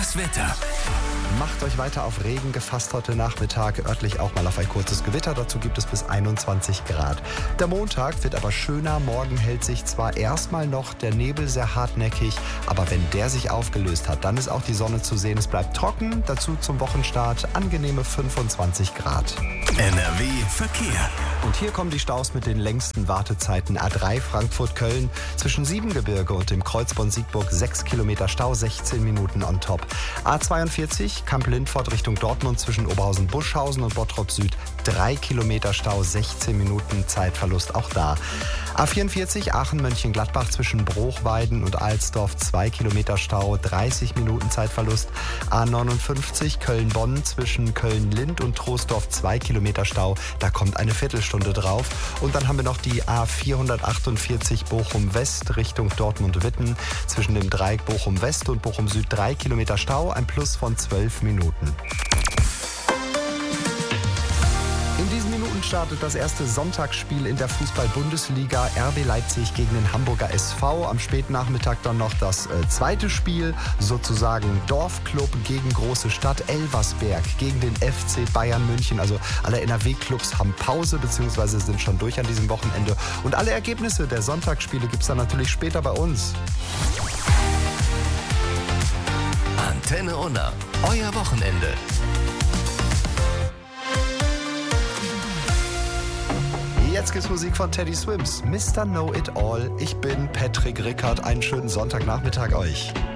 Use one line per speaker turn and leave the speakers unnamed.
Das Wetter.
Macht euch weiter auf Regen gefasst heute Nachmittag, örtlich auch mal auf ein kurzes Gewitter, dazu gibt es bis 21 Grad. Der Montag wird aber schöner, morgen hält sich zwar erstmal noch der Nebel sehr hartnäckig, aber wenn der sich aufgelöst hat, dann ist auch die Sonne zu sehen. Es bleibt trocken, dazu zum Wochenstart angenehme 25 Grad.
NRW Verkehr.
Und hier kommen die Staus mit den längsten Wartezeiten. A3 Frankfurt-Köln zwischen Siebengebirge und dem Kreuzborn-Siegburg 6 Kilometer Stau, 16 Minuten on top. A42 Kamp-Lindfort Richtung Dortmund zwischen Oberhausen-Buschhausen und Bottrop Süd 3 Kilometer Stau, 16 Minuten Zeitverlust auch da. A44 Aachen-Mönchengladbach zwischen Bruchweiden und Alsdorf 2 Kilometer Stau, 30 Minuten Zeitverlust. A59 Köln-Bonn zwischen Köln-Lind und Troisdorf 2 Kilometer Stau, da kommt eine Viertelstunde drauf. Und dann haben wir noch die A448 Bochum-West Richtung Dortmund-Witten zwischen dem Dreieck Bochum-West und Bochum-Süd 3 Kilometer Stau, ein Plus von 12 Minuten. In diesen Minuten startet das erste Sonntagsspiel in der Fußball-Bundesliga. RB Leipzig gegen den Hamburger SV. Am Spätnachmittag dann noch das zweite Spiel, sozusagen Dorfclub gegen große Stadt. Elversberg gegen den FC Bayern München. Also alle NRW-Clubs haben Pause bzw. sind schon durch an diesem Wochenende. Und alle Ergebnisse der Sonntagsspiele gibt es dann natürlich später bei uns.
Antenne Unna, euer Wochenende.
Jetzt gibt's Musik von Teddy Swims, Mr. Know It All. Ich bin Patrick Rickard. Einen schönen Sonntagnachmittag euch.